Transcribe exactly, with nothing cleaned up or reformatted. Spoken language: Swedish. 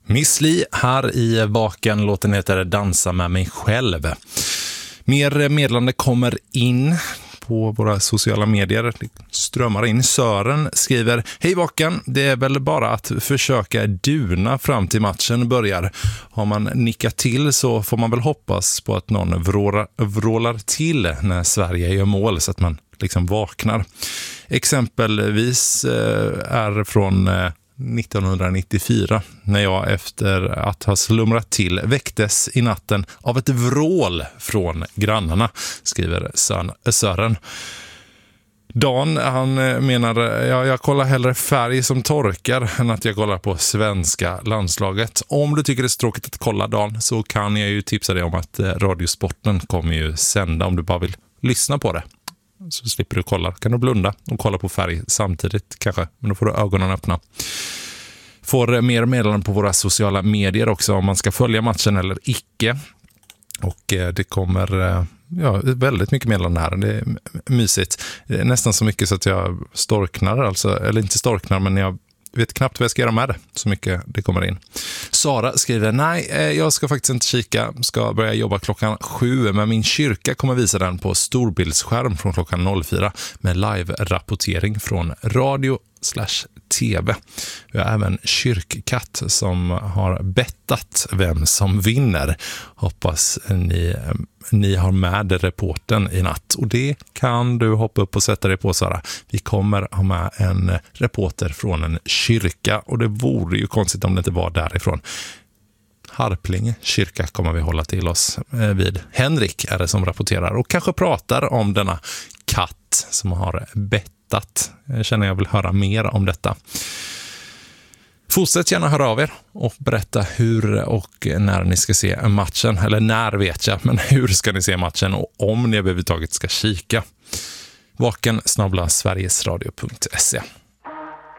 Miss Li här i Vaken, låten heter Dansa med mig själv. Mer meddelande kommer in på våra sociala medier. Det strömmar in. Sören skriver: Hej Vaken, det är väl bara att försöka duna fram till matchen börjar. Har man nickat till så får man väl hoppas på att någon vrålar, vrålar till när Sverige gör mål så att man liksom vaknar. Exempelvis eh, är från eh, nittonhundranittiofyra när jag efter att ha slumrat till väcktes i natten av ett vrål från grannarna, skriver Sören. Dan, han menar, ja, jag kollar hellre färg som torkar än att jag kollar på svenska landslaget. Om du tycker det är så tråkigt att kolla, Dan, så kan jag ju tipsa dig om att Radiosporten kommer ju sända om du bara vill lyssna på det. Så slipper du kolla. Kan du blunda och kolla på färg samtidigt kanske. Men då får du ögonen öppna. Får mer meddelanden på våra sociala medier också om man ska följa matchen eller icke. Och det kommer ja, väldigt mycket meddelanden här. Det är mysigt. Det är nästan så mycket så att jag storknar. Alltså, eller inte storknar, men jag vet knappt vad jag ska göra med det. Så mycket det kommer in. Sara skriver: nej, jag ska faktiskt inte kika. Ska börja jobba klockan sju. Men min kyrka kommer visa den på storbildsskärm från klockan noll fyra. Med live-rapportering från radio slash tv. Vi har även Kyrkkatt som har bettat vem som vinner. Hoppas ni, ni har med reporten i natt. Och det kan du hoppa upp och sätta dig på, Sara. Vi kommer ha med en reporter från en kyrka. Och det vore ju konstigt om det inte var därifrån. Harplinge kyrka kommer vi hålla till oss vid. Henrik är det som rapporterar och kanske pratar om denna katt som har bettat. Jag känner jag vill höra mer om detta. Fortsätt gärna höra av er och berätta hur och när ni ska se matchen. Eller när vet jag, men hur ska ni se matchen och om ni överhuvudtaget ska kika. Vaken snabel-a sverigesradio punkt se.